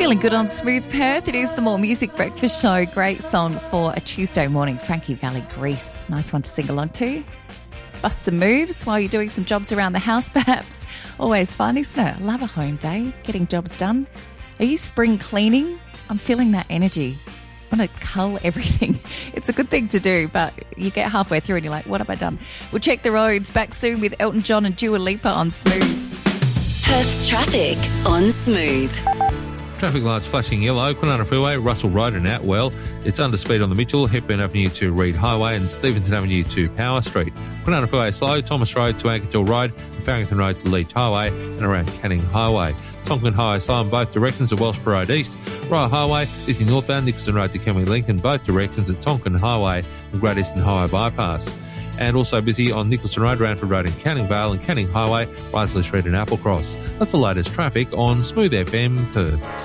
Feeling good on Smooth Perth. It is the More Music Breakfast Show. Great song for a Tuesday morning. Frankie Valli, Grease. Nice one to sing along to. Bust some moves while you're doing some jobs around the house, perhaps. Always fun, isn't it? I love a home day, getting jobs done. Are you spring cleaning? I'm feeling that energy. I want to cull everything. It's a good thing to do, but you get halfway through and you're like, what have I done? We'll check the roads. Back soon with Elton John and Dua Lipa on Smooth. Perth's traffic on Smooth. Traffic lights flashing yellow. Kwinana Freeway, Russell Road and Atwell. It's under speed on the Mitchell, Hepburn Avenue to Reed Highway and Stevenson Avenue to Power Street. Kwinana Freeway slow, Thomas Road to Ankertil Road and Farrington Road to Leach Highway and around Canning Highway. Tonkin Highway slow in both directions at Wellsborough Road East. Royal Highway is in northbound Nicholson Road to Kenway Lincoln, both directions at Tonkin Highway and Great Eastern Highway Bypass. And also busy on Nicholson Road, Ranford Road in Canning Vale and Canning Highway, Risley Street and Applecross. That's the latest traffic on Smooth FM Perth.